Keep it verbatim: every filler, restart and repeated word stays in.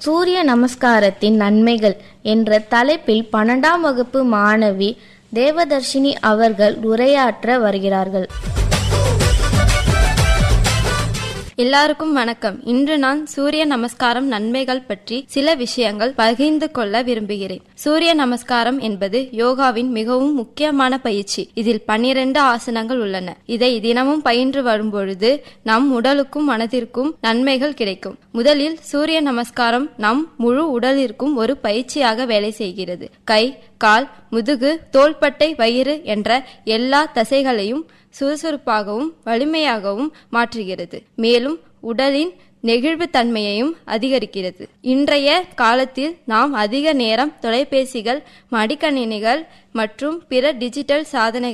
சூரிய நமஸ்காரத்தின் நன்மைகள் என்ற தலைப்பில் பன்னெண்டாம் வகுப்பு மாணவி தேவதர்ஷினி அவர்கள் உரையாற்ற வருகிறார்கள். எல்லாருக்கும் வணக்கம். இன்று நான் சூரிய நமஸ்காரம் நன்மைகள் பற்றி சில விஷயங்கள் பகிர்ந்து கொள்ள விரும்புகிறேன். சூரிய நமஸ்காரம் என்பது யோகாவின் மிகவும் முக்கியமான பயிற்சி. இதில் பன்னிரண்டு ஆசனங்கள் உள்ளன. இதை தினமும் பயின்று வரும்பொழுது நம் உடலுக்கும் மனதிற்கும் நன்மைகள் கிடைக்கும். முதலில் சூரிய நமஸ்காரம் நம் முழு உடலிற்கும் ஒரு பயிற்சியாக வேலை செய்கிறது. கை, கால், முதுகு, தோள்பட்டை, வயிறு என்ற எல்லா தசைகளையும் சுறுசுறுப்பாகவும் வலிமையாகவும் மாற்றுகிறது. மேலும் உடலின் நெகிழ்வு தன்மையையும் அதிகரிக்கிறது. இன்றைய காலத்தில் நாம் அதிக நேரம் தொலைபேசிகள், மடிக்கணினிகள் மற்றும் பிற டிஜிட்டல் சாதனை